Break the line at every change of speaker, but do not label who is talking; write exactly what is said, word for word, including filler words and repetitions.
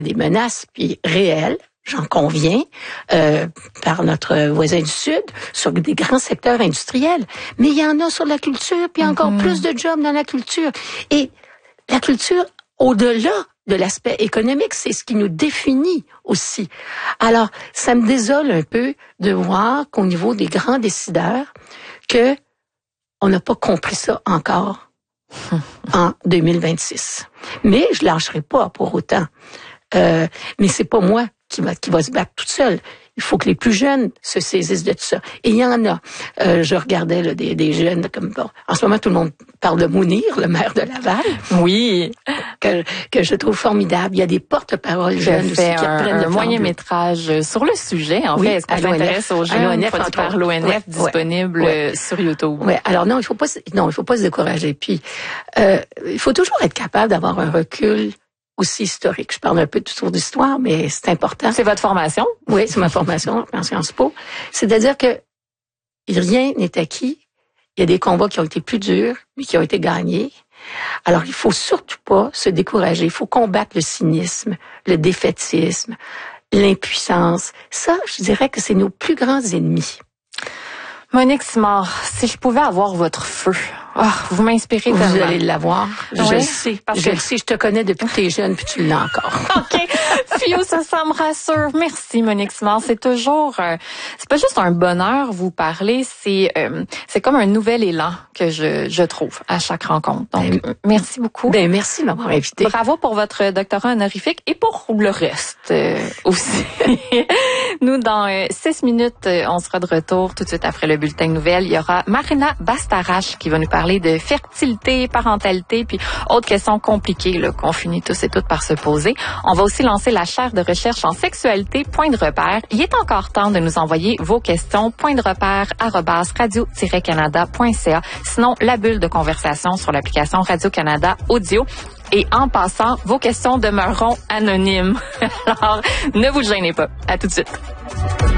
des menaces puis réelles, j'en conviens, euh, par notre voisin du Sud, sur des grands secteurs industriels. Mais il y en a sur la culture, puis il y a encore mm-hmm. plus de jobs dans la culture. Et la culture, au-delà de l'aspect économique, c'est ce qui nous définit aussi. Alors, ça me désole un peu de voir qu'au niveau des grands décideurs, que on n'a pas compris ça encore en deux mille vingt-six. Mais je lâcherai pas pour autant. Euh, mais c'est pas moi qui va, qui va se battre toute seule. Il faut que les plus jeunes se saisissent de tout ça. Et il y en a. Euh, je regardais là, des, des jeunes comme bon. En ce moment, tout le monde parle de Mounir, le maire de Laval.
Oui.
Que, que je trouve formidable. Il y a des porte-paroles jeunes aussi qui
un,
apprennent
un
le
moyen métrage sur le sujet. En
oui,
fait, est-ce qu'on s'intéresse aux jeunes produits par l'O N F,
ouais,
disponible
ouais.
sur YouTube?
Oui. Alors non, il faut pas, non, il faut pas se décourager. Puis, euh, il faut toujours être capable d'avoir un recul aussi historique. Je parle un peu de tour d'histoire, mais c'est important.
C'est votre formation?
Oui, c'est ma formation en Sciences Po. C'est-à-dire que rien n'est acquis. Il y a des combats qui ont été plus durs, mais qui ont été gagnés. Alors, il faut surtout pas se décourager. Il faut combattre le cynisme, le défaitisme, l'impuissance. Ça, je dirais que c'est nos plus grands ennemis.
Monique Simard, si je pouvais avoir votre feu, oh, vous m'inspirez tellement.
Vous allez l'avoir. Je
oui,
le sais. Je
que...
le sais, je te connais depuis que tu es jeune, puis tu l'as encore.
OK. Fio, ça, ça me rassure. Merci, Monique Simard. C'est toujours... Euh, c'est pas juste un bonheur vous parler, c'est euh, c'est comme un nouvel élan que je, je trouve à chaque rencontre. Donc, ben, merci beaucoup.
Ben merci de m'avoir invité.
Bravo pour votre doctorat honorifique et pour le reste euh, aussi. Nous, dans euh, six minutes, euh, on sera de retour tout de suite après le bulletin de nouvelles. Il y aura Marina Bastarache qui va nous parler de fertilité, parentalité, puis autres questions compliquées là, qu'on finit tous et toutes par se poser. On va aussi lancer la chaire de recherche en sexualité, point de repère. Il est encore temps de nous envoyer vos questions, point de repère, arobase radio tiret canada point c a. Sinon, la bulle de conversation sur l'application Radio-Canada Audio. Et en passant, vos questions demeureront anonymes. Alors, ne vous gênez pas. À tout de suite.